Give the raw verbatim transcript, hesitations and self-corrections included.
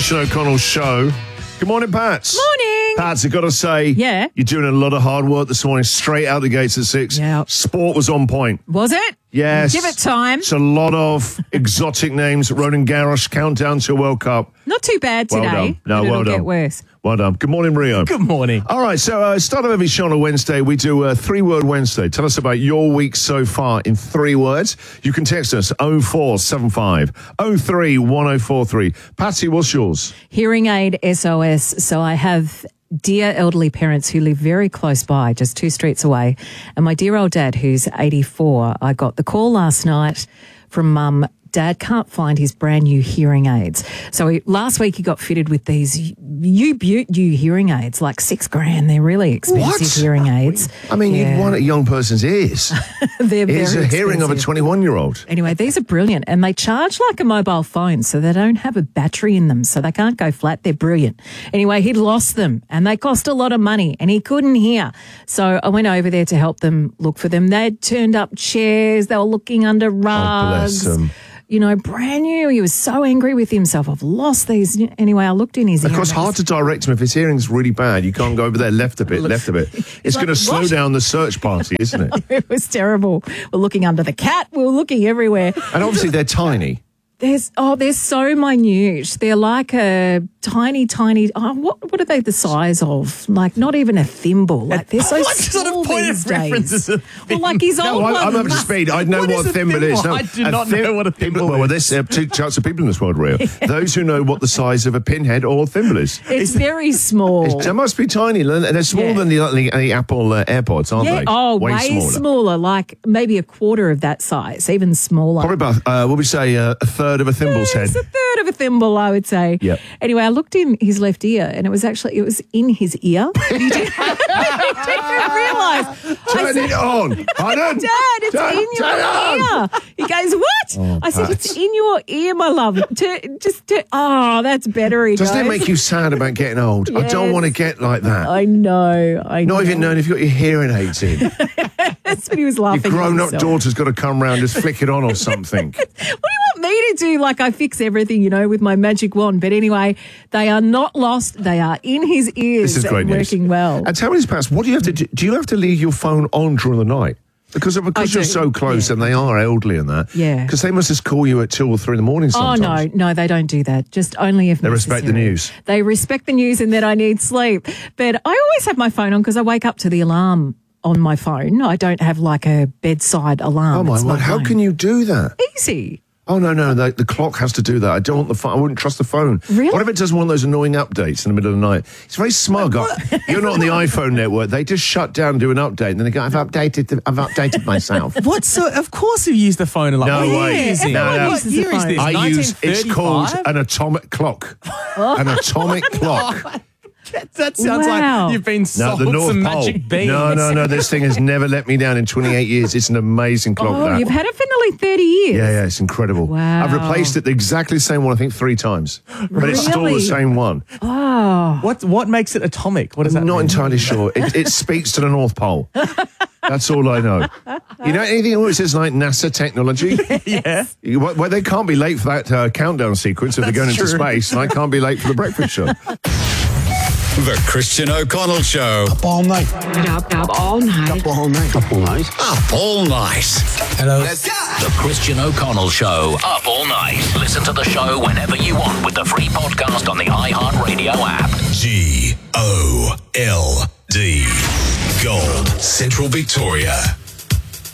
Christian O'Connell Show. Good morning, Pats. Morning. Pats, I've got to say, Yeah. you're doing a lot of hard work this morning, straight out the gates at six. Yeah. Sport was on point. Was it? Yes. Give it time. It's a lot of exotic names. Roland Garros, countdown to World Cup. Not too bad today. Well done. No, but well it'll done. get worse. Well done. Good morning, Rio. Good morning. All right, so uh, start of every show on a Wednesday, we do a three-word Wednesday. Tell us about your week so far in three words. You can text us oh four seven five oh three one oh four three. Patsy, what's yours? Hearing aid S O S. So I have dear elderly parents who live very close by, just two streets away. And my dear old dad, who's eighty-four, I got the call last night from Mum. Dad can't find his brand new hearing aids. So he, last week he got fitted with these new beaut new hearing aids, like six grand. They're really expensive What? hearing aids. I mean, Yeah. you'd want a young person's ears. They're very It's a hearing of a expensive. twenty-one-year-old. Anyway, these are brilliant, and they charge like a mobile phone, so they don't have a battery in them, so they can't go flat. They're brilliant. Anyway, he'd lost them, and they cost a lot of money, and he couldn't hear. So I went over there to help them look for them. They'd turned up chairs. They were looking under rugs. bless them. You know, brand new. He was so angry with himself. I've lost these. Anyway, I looked in his Of ear. course, and I hard to direct him if his hearing's really bad. You can't go over there, left a bit, left a bit. It's like, going to slow what? down the search party, isn't it? It was terrible. We're looking under the cat. We were looking everywhere. And obviously, they're tiny. There's oh, they're so minute. They're like a tiny, tiny. Oh, what what are they the size of? Like not even a thimble. Like they're so What sort small of point these of reference days. is a Well, like his No, old I, one. I'm up to must- speed. I know What what, is a thimble is. thimble? No, I do a not know what a thimble Well, is. there's uh, two types of people in this world, Rio. Those who know what the size of a pinhead or thimble is. It's very small. They must be tiny. They're smaller Yeah. than the, the, the Apple uh, AirPods, aren't yeah. they? Oh, way, smaller. smaller. Like maybe a quarter of that size, even smaller. Probably about, uh, what would we say, uh, a third of a thimble's head. It's a third of a thimble, I would say. Yep. Anyway, I looked in his left ear, and it was actually it was in his ear. He didn't, he didn't realise. Turn it on. Pardon? Dad, it's Turn- in your turn it on. ear. He goes, what? Oh, I said, Pat. it's in your ear, my love. To, just to, oh, that's better. He Doesn't it goes. make you sad about getting old? I don't Yes. want to get like that. I know. I know. Not even knowing if you've got your hearing aids in. That's what he was Your laughing at grown-up himself. daughter's got to come round, just flick it on or something. What do you want me to do? Like I fix everything, you know, with my magic wand. But anyway, they are not lost. They are in his ears. This is great and news. working well. And tell me this, Pats, what do you have to do? Do you have to leave your phone on during the night? Because, because I you're do, so close yeah. and they are elderly and that. Yeah. Because they must just call you at two or three in the morning Oh, sometimes. no, no, they don't do that. Just only if They respect the necessary. news. They respect the news and that I need sleep. But I always have my phone on because I wake up to the alarm on my phone. I don't have like a bedside alarm. Oh, my It's word. How phone. can you do that? Easy. Oh, no, no, the, the clock has to do that. I don't want the phone. I wouldn't trust the phone. Really? What if it does one of those annoying updates in the middle of the night? It's very smug. You're not on the iPhone network. They just shut down and do an update, and then they go, I've updated the, I've updated myself. What? So, of course, you use the phone a lot. No What are way. you using? No, no. What year is this? I use, it's called nineteen thirty-five? an atomic clock. An atomic clock. That sounds Wow. like you've been No, sold the North some Pole. magic beans. No, no, no. This thing has never let me down in twenty-eight years. It's an amazing clock. Oh, that. you've had it for nearly thirty years. Yeah, yeah, it's incredible. Wow. I've replaced it the exactly the same one, I think, three times. But it's still the Really? same one. Oh, What What makes it atomic? What does that I'm not mean? entirely sure. It, it speaks to the North Pole. That's all I know. You know anything where it says like NASA technology? Yeah. You- Well, well, they can't be late for that uh, countdown sequence if they're going into true. space, and I can't be late for the breakfast show. The Christian O'Connell Show. Up all night. Up, up all night. Up all night. Up all night. Up all night. Hello. The Christian O'Connell Show. Up all night. Listen to the show whenever you want with the free podcast on the iHeartRadio app. G O L D. Gold. Central Victoria.